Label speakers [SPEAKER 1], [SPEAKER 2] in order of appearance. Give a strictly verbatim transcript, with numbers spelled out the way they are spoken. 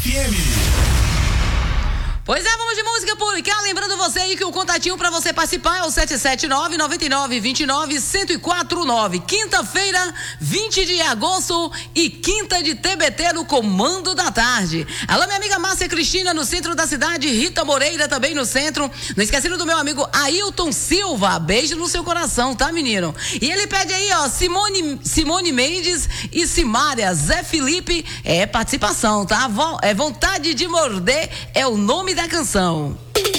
[SPEAKER 1] F M.
[SPEAKER 2] Pois é, vamos de música por cá. Lembrando você aí que o contatinho pra você participar é o sete sete nove, nove nove dois nove, um zero quatro nove. Quinta-feira, vinte de agosto e quinta de T B T no Comando da Tarde. Alô, minha amiga Márcia Cristina no centro da cidade, Rita Moreira também no centro. Não esquecendo do meu amigo Ailton Silva. Beijo no seu coração, tá, menino? E ele pede aí, ó, Simone, Simone Mendes e Simária, Zé Felipe, é participação, tá? É Vontade de Morder é o nome da canção.